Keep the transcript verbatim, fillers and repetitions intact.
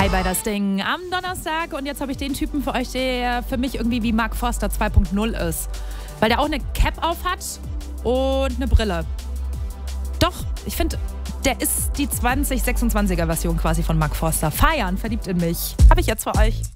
Hi bei das Ding am Donnerstag und jetzt habe ich den Typen für euch, der für mich irgendwie wie Mark Forster zwei Punkt null ist. Weil der auch eine Cap auf hat und eine Brille. Doch, ich finde, der ist die zwanzig sechsundzwanziger Version quasi von Mark Forster. Feiern, verliebt in mich. Habe ich jetzt für euch.